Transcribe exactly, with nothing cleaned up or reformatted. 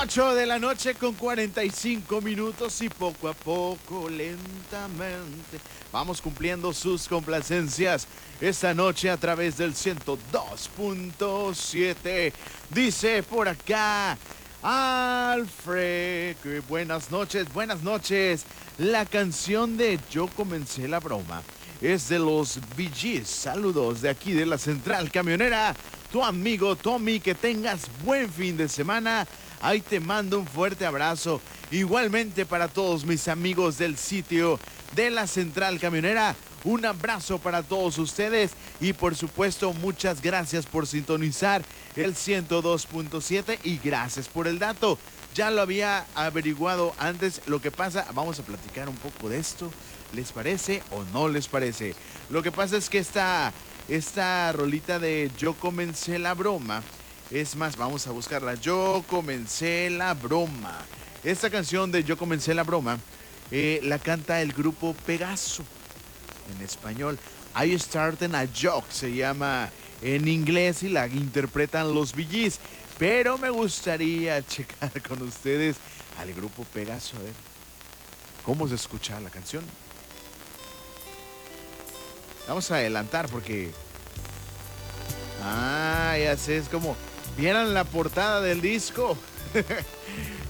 ocho de la noche con cuarenta y cinco minutos y poco a poco, lentamente, vamos cumpliendo sus complacencias esta noche a través del ciento dos punto siete. Dice por acá Alfred, que buenas noches, buenas noches. La canción de Yo comencé la broma es de los Bee Gees. Saludos de aquí de la Central Camionera. Tu amigo Tommy, que tengas buen fin de semana. Ahí te mando un fuerte abrazo. Igualmente para todos mis amigos del sitio de la Central Camionera. Un abrazo para todos ustedes y por supuesto muchas gracias por sintonizar el ciento dos punto siete y gracias por el dato. Ya lo había averiguado antes. Lo que pasa, vamos a platicar un poco de esto. ¿Les parece o no les parece? Lo que pasa es que esta, esta rolita de Yo comencé la broma, es más, vamos a buscarla. Yo comencé la broma. Esta canción de Yo comencé la broma eh, la canta el grupo Pegaso en español. I Started a Joke se llama en inglés y la interpretan los Bee Gees. Pero me gustaría checar con ustedes al grupo Pegaso, a ver cómo se escucha la canción. Vamos a adelantar porque... Ah, ya sé, es como... ¿Vieran la portada del disco?